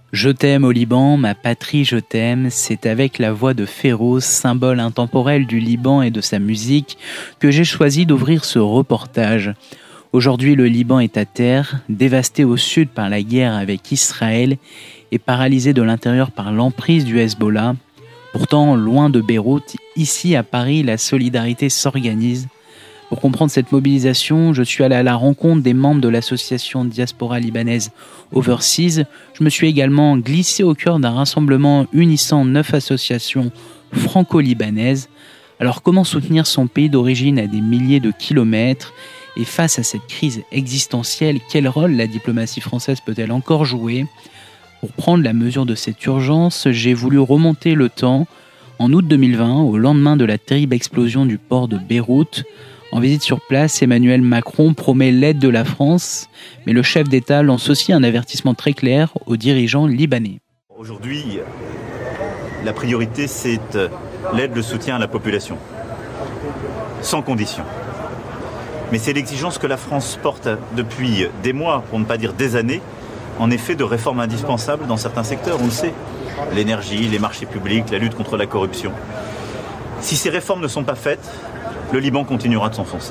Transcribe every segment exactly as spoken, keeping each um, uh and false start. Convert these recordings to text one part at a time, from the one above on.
Je t'aime au Liban, ma patrie je t'aime, c'est avec la voix de Féroz, symbole intemporel du Liban et de sa musique, que j'ai choisi d'ouvrir ce reportage. Aujourd'hui, le Liban est à terre, dévasté au sud par la guerre avec Israël et paralysé de l'intérieur par l'emprise du Hezbollah. Pourtant, loin de Beyrouth, ici à Paris, la solidarité s'organise. Pour comprendre cette mobilisation, je suis allé à la rencontre des membres de l'association Diaspora Libanaise Overseas. Je me suis également glissé au cœur d'un rassemblement unissant neuf associations franco-libanaises. Alors comment soutenir son pays d'origine à des milliers de kilomètres ? Et face à cette crise existentielle, quel rôle la diplomatie française peut-elle encore jouer ? Pour prendre la mesure de cette urgence, j'ai voulu remonter le temps. En août deux mille vingt, au lendemain de la terrible explosion du port de Beyrouth, en visite sur place, Emmanuel Macron promet l'aide de la France, mais le chef d'État lance aussi un avertissement très clair aux dirigeants libanais. Aujourd'hui, la priorité, c'est l'aide, le soutien à la population, sans condition. Mais c'est l'exigence que la France porte depuis des mois, pour ne pas dire des années, en effet de réformes indispensables dans certains secteurs, on le sait. L'énergie, les marchés publics, la lutte contre la corruption. Si ces réformes ne sont pas faites, le Liban continuera de s'enfoncer.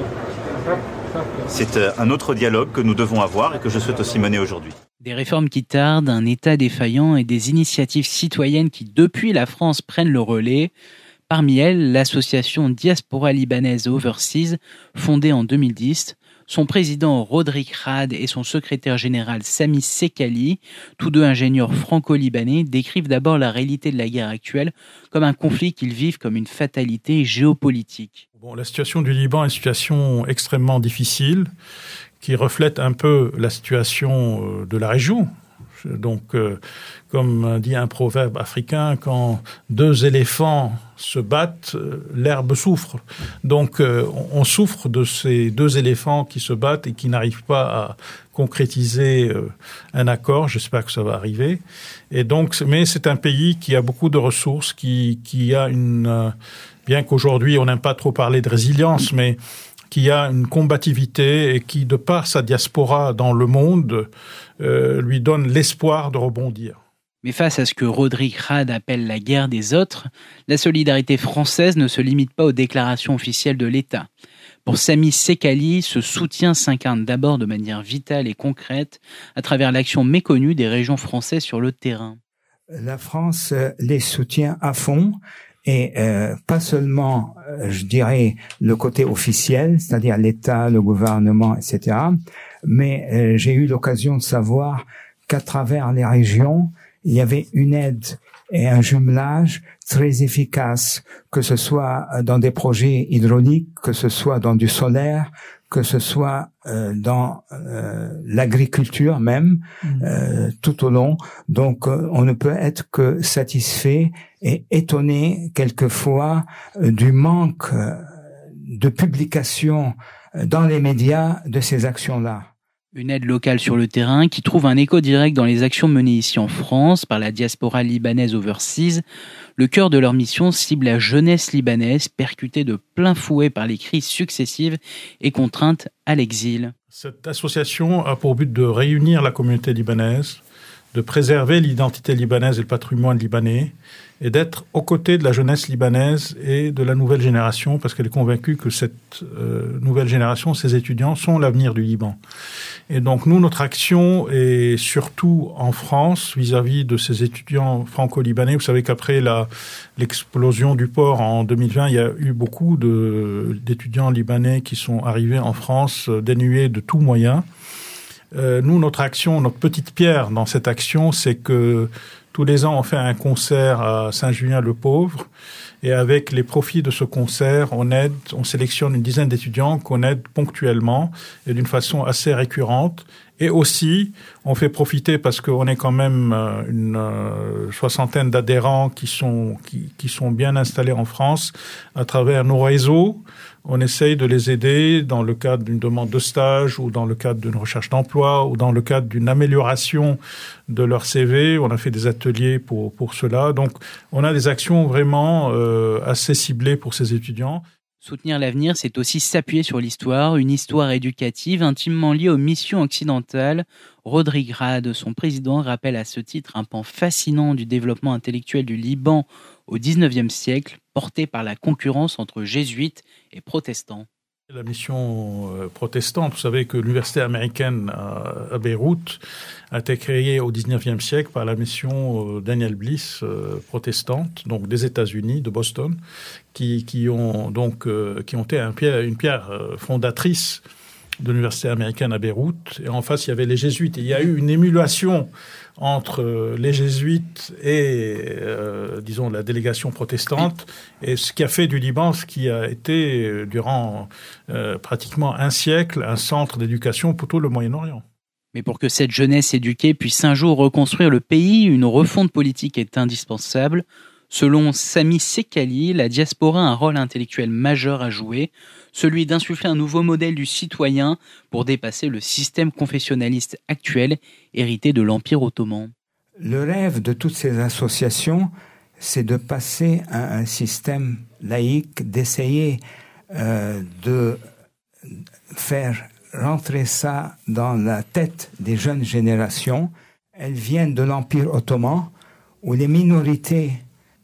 C'est un autre dialogue que nous devons avoir et que je souhaite aussi mener aujourd'hui. Des réformes qui tardent, un État défaillant et des initiatives citoyennes qui, depuis la France, prennent le relais. Parmi elles, l'association Diaspora Libanaise Overseas, fondée en deux mille dix. Son président Rodrigue Raad et son secrétaire général Sami Sekali, tous deux ingénieurs franco-libanais, décrivent d'abord la réalité de la guerre actuelle comme un conflit qu'ils vivent comme une fatalité géopolitique. Bon, la situation du Liban est une situation extrêmement difficile qui reflète un peu la situation de la région. Donc, euh, comme dit un proverbe africain, quand deux éléphants se battent, l'herbe souffre. Donc, euh, on souffre de ces deux éléphants qui se battent et qui n'arrivent pas à concrétiser euh, un accord. J'espère que ça va arriver. Et donc, mais c'est un pays qui a beaucoup de ressources, qui, qui a une, euh, bien qu'aujourd'hui on n'aime pas trop parler de résilience, mais qui a une combativité et qui, de par sa diaspora dans le monde, euh, lui donne l'espoir de rebondir. Mais face à ce que Rodrigue Raad appelle la guerre des autres, la solidarité française ne se limite pas aux déclarations officielles de l'État. Pour Sami Sekali, ce soutien s'incarne d'abord de manière vitale et concrète à travers l'action méconnue des régions françaises sur le terrain. La France les soutient à fond. Et euh, pas seulement, euh, je dirais, le côté officiel, c'est-à-dire l'État, le gouvernement, et cetera, mais euh, j'ai eu l'occasion de savoir qu'à travers les régions, il y avait une aide et un jumelage très efficace, que ce soit dans des projets hydrauliques, que ce soit dans du solaire, que ce soit euh, dans euh, l'agriculture même, euh, tout au long. Donc, euh, on ne peut être que satisfait et étonné quelquefois euh, du manque euh, de publication dans les médias de ces actions-là. Une aide locale sur le terrain qui trouve un écho direct dans les actions menées ici en France par la Diaspora Libanaise Overseas. Le cœur de leur mission cible la jeunesse libanaise percutée de plein fouet par les crises successives et contrainte à l'exil. Cette association a pour but de réunir la communauté libanaise, de préserver l'identité libanaise et le patrimoine libanais, et d'être aux côtés de la jeunesse libanaise et de la nouvelle génération, parce qu'elle est convaincue que cette euh, nouvelle génération, ces étudiants, sont l'avenir du Liban. Et donc, nous, notre action est surtout en France, vis-à-vis de ces étudiants franco-libanais. Vous savez qu'après la, l'explosion du port en deux mille vingt, il y a eu beaucoup de, d'étudiants libanais qui sont arrivés en France dénués de tout moyen. Euh, nous, notre action, notre petite pierre dans cette action, c'est que tous les ans, on fait un concert à Saint-Julien-le-Pauvre. Et avec les profits de ce concert, on aide, on sélectionne une dizaine d'étudiants qu'on aide ponctuellement et d'une façon assez récurrente. Et aussi, on fait profiter, parce qu'on est quand même une soixantaine d'adhérents qui sont, qui, qui sont bien installés en France, à travers nos réseaux. On essaye de les aider dans le cadre d'une demande de stage ou dans le cadre d'une recherche d'emploi ou dans le cadre d'une amélioration de leur C V. On a fait des ateliers pour, pour cela. Donc, on a des actions vraiment euh, assez ciblées pour ces étudiants. Soutenir l'avenir, c'est aussi s'appuyer sur l'histoire, une histoire éducative intimement liée aux missions occidentales, Rodrigue Raad, son président, rappelle à ce titre un pan fascinant du développement intellectuel du Liban au dix-neuvième siècle, porté par la concurrence entre jésuites et protestants. La mission protestante, vous savez que l'université américaine à Beyrouth a été créée au dix-neuvième siècle par la mission Daniel Bliss protestante, donc des États-Unis, de Boston, qui, qui ont donc qui ont été un pierre, une pierre fondatrice de l'université américaine à Beyrouth. Et en face, il y avait les jésuites. Et il y a eu une émulation entre les jésuites et, euh, disons, la délégation protestante, et ce qui a fait du Liban ce qui a été, durant euh, pratiquement un siècle, un centre d'éducation pour tout le Moyen-Orient. Mais pour que cette jeunesse éduquée puisse un jour reconstruire le pays, une refonte politique est indispensable. Selon Sami Sekali, la diaspora a un rôle intellectuel majeur à jouer, celui d'insuffler un nouveau modèle du citoyen pour dépasser le système confessionnaliste actuel hérité de l'Empire ottoman. Le rêve de toutes ces associations, c'est de passer à un système laïque, d'essayer euh, de faire rentrer ça dans la tête des jeunes générations. Elles viennent de l'Empire ottoman, où les minorités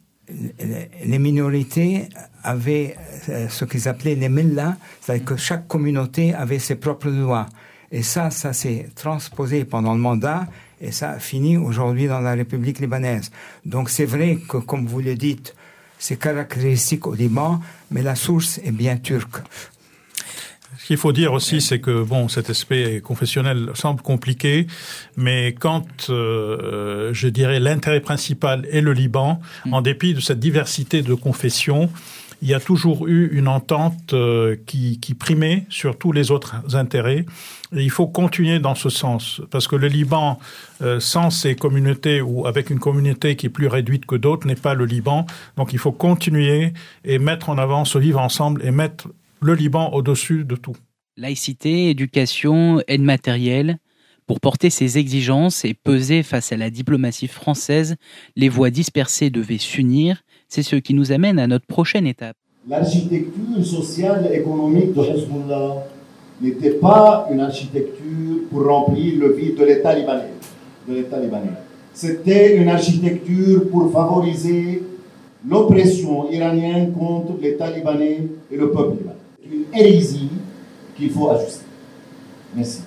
les minorités avaient ce qu'ils appelaient les millas, c'est-à-dire que chaque communauté avait ses propres lois. Et ça, ça s'est transposé pendant le mandat et ça a fini aujourd'hui dans la République libanaise. Donc c'est vrai que, comme vous le dites, c'est caractéristique au Liban, mais la source est bien turque. Ce qu'il faut dire aussi, c'est que bon, cet aspect confessionnel semble compliqué, mais quand euh, je dirais l'intérêt principal est le Liban, mmh. en dépit de cette diversité de confessions, il y a toujours eu une entente euh, qui, qui primait sur tous les autres intérêts. Et il faut continuer dans ce sens, parce que le Liban, euh, sans ces communautés ou avec une communauté qui est plus réduite que d'autres, n'est pas le Liban. Donc il faut continuer et mettre en avant ce vivre ensemble et mettre le Liban au-dessus de tout. Laïcité, éducation, aide matérielle. Pour porter ces exigences et peser face à la diplomatie française, les voix dispersées devaient s'unir. C'est ce qui nous amène à notre prochaine étape. L'architecture sociale et économique de Hezbollah n'était pas une architecture pour remplir le vide de l'État libanais. De l'État libanais. C'était une architecture pour favoriser l'oppression iranienne contre l'État libanais et le peuple libanais. C'est une hérésie qu'il faut ajuster. Merci.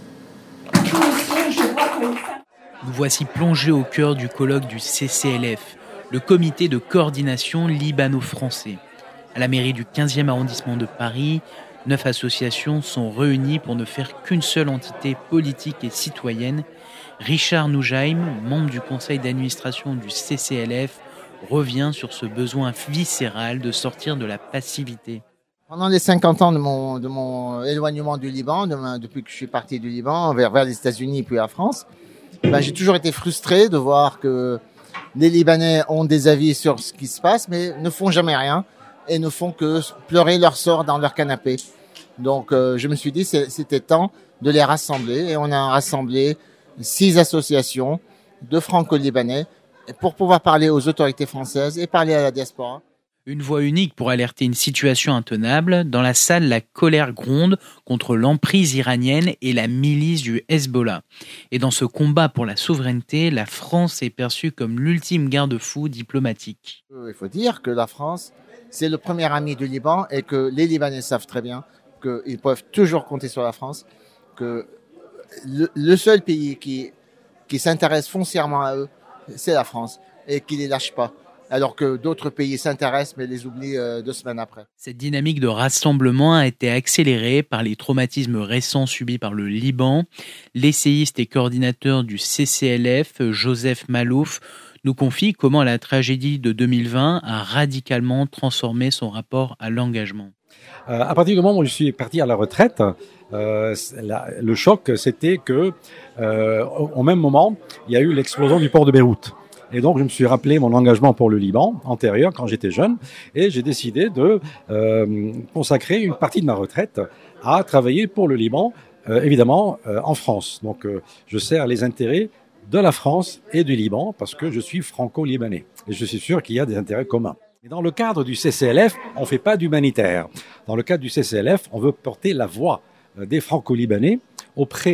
Nous voici plongés au cœur du colloque du C C L F, le comité de coordination libano-français. À la mairie du quinzième arrondissement de Paris, neuf associations sont réunies pour ne faire qu'une seule entité politique et citoyenne. Richard Noujaim, membre du conseil d'administration du C C L F, revient sur ce besoin viscéral de sortir de la passivité. Pendant les cinquante ans de mon, de mon éloignement du Liban, de ma, depuis que je suis parti du Liban vers, vers les États-Unis puis la France, ben, j'ai toujours été frustré de voir que les Libanais ont des avis sur ce qui se passe, mais ne font jamais rien et ne font que pleurer leur sort dans leur canapé. Donc euh, je me suis dit que c'était temps de les rassembler et on a rassemblé six associations de franco-libanais pour pouvoir parler aux autorités françaises et parler à la diaspora. Une voix unique pour alerter une situation intenable. Dans la salle, la colère gronde contre l'emprise iranienne et la milice du Hezbollah. Et dans ce combat pour la souveraineté, la France est perçue comme l'ultime garde-fou diplomatique. Il faut dire que la France, c'est le premier ami du Liban et que les Libanais savent très bien qu'ils peuvent toujours compter sur la France, que le, le seul pays qui, qui s'intéresse foncièrement à eux, c'est la France et qui les lâche pas. Alors que d'autres pays s'intéressent mais les oublient euh, deux semaines après. Cette dynamique de rassemblement a été accélérée par les traumatismes récents subis par le Liban. L'essayiste et coordinateur du C C L F, Joseph Malouf, nous confie comment la tragédie de deux mille vingt a radicalement transformé son rapport à l'engagement. Euh, à partir du moment où je suis parti à la retraite, euh, la, le choc, c'était que, euh, au, au même moment, il y a eu l'explosion du port de Beyrouth. Et donc, je me suis rappelé mon engagement pour le Liban antérieur quand j'étais jeune, et j'ai décidé de euh, consacrer une partie de ma retraite à travailler pour le Liban, euh, évidemment euh, en France. Donc, euh, je sers les intérêts de la France et du Liban parce que je suis franco-libanais. Et je suis sûr qu'il y a des intérêts communs. Et dans le cadre du C C L F, on ne fait pas d'humanitaire. Dans le cadre du C C L F, on veut porter la voix des franco-libanais auprès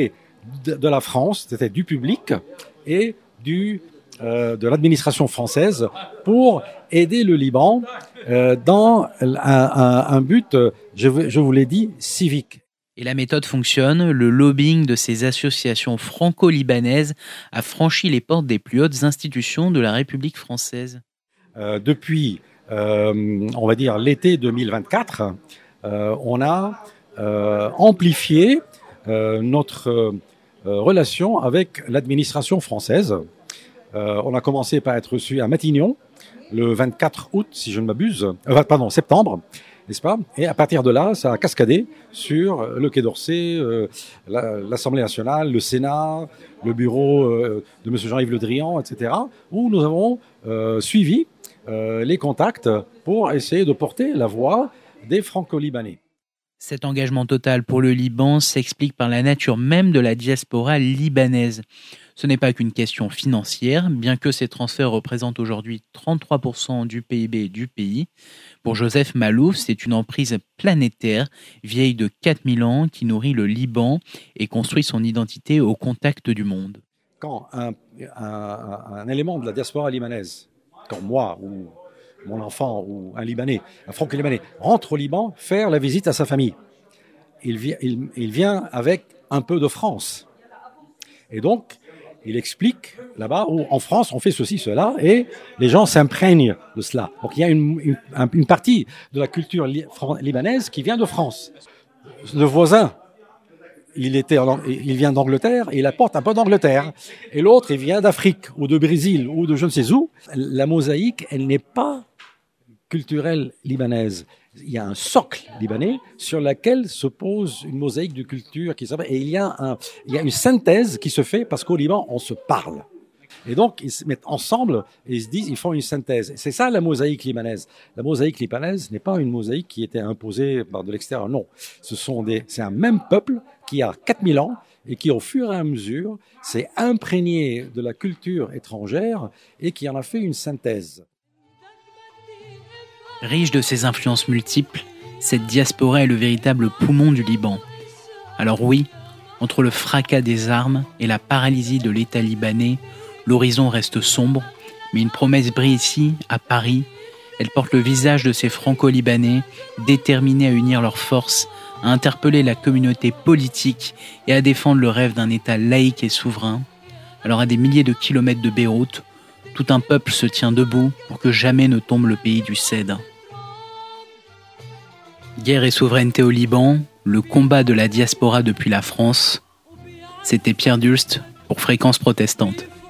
de, de la France, c'était du public et du euh, de l'administration française pour aider le Liban euh, dans un, un, un but, je, je vous l'ai dit, civique. Et la méthode fonctionne, le lobbying de ces associations franco-libanaises a franchi les portes des plus hautes institutions de la République française. Euh, depuis, euh, on va dire, l'été deux mille vingt-quatre, euh, on a euh, amplifié euh, notre euh, relation avec l'administration française. Euh, on a commencé par être reçu à Matignon, le vingt-quatre août, si je ne m'abuse, euh, pardon, septembre, n'est-ce pas? Et à partir de là, ça a cascadé sur le Quai d'Orsay, euh, la, l'Assemblée nationale, le Sénat, le bureau euh, de M. Jean-Yves Le Drian, et cetera, où nous avons euh, suivi euh, les contacts pour essayer de porter la voix des Franco-Libanais. Cet engagement total pour le Liban s'explique par la nature même de la diaspora libanaise. Ce n'est pas qu'une question financière, bien que ces transferts représentent aujourd'hui trente-trois pour cent du P I B du pays. Pour Joseph Malouf, c'est une emprise planétaire, vieille de quatre mille ans, qui nourrit le Liban et construit son identité au contact du monde. Quand un, un, un élément de la diaspora libanaise, comme moi ou mon enfant ou un Libanais, un Franco-Libanais, rentre au Liban faire la visite à sa famille, il vient, il, il vient avec un peu de France. Et donc, il explique là-bas où en France on fait ceci, cela, et les gens s'imprègnent de cela. Donc il y a une, une, une partie de la culture li- libanaise qui vient de France. Le voisin, il, était en, il vient d'Angleterre et il apporte un peu d'Angleterre. Et l'autre, il vient d'Afrique ou de Brésil ou de je ne sais où. La mosaïque, elle n'est pas culturelle libanaise. Il y a un socle libanais sur lequel se pose une mosaïque de culture qui s'appelle, et il y a un, il y a une synthèse qui se fait parce qu'au Liban, on se parle. Et donc, ils se mettent ensemble et ils se disent, ils font une synthèse. C'est ça la mosaïque libanaise. La mosaïque libanaise n'est pas une mosaïque qui était imposée par de l'extérieur. Non. Ce sont des, c'est un même peuple qui a quatre mille ans et qui, au fur et à mesure, s'est imprégné de la culture étrangère et qui en a fait une synthèse. Riche de ses influences multiples, cette diaspora est le véritable poumon du Liban. Alors oui, entre le fracas des armes et la paralysie de l'État libanais, l'horizon reste sombre, mais une promesse brille ici, à Paris. Elle porte le visage de ces Franco-Libanais, déterminés à unir leurs forces, à interpeller la communauté politique et à défendre le rêve d'un État laïque et souverain. Alors à des milliers de kilomètres de Beyrouth, tout un peuple se tient debout pour que jamais ne tombe le pays du cèdre. Guerre et souveraineté au Liban, le combat de la diaspora depuis la France. C'était Pierre Dulst pour Fréquence Protestante.